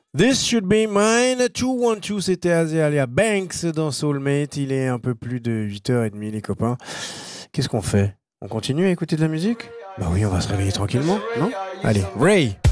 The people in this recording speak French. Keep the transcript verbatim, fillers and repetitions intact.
This should be mine. deux un deux, c'était Azealia Banks dans Soulmate. Il est un peu plus de huit heures trente, les copains. Qu'est-ce qu'on fait? On continue à écouter de la musique? Bah oui, on va se réveiller tranquillement, non? Allez, Ray!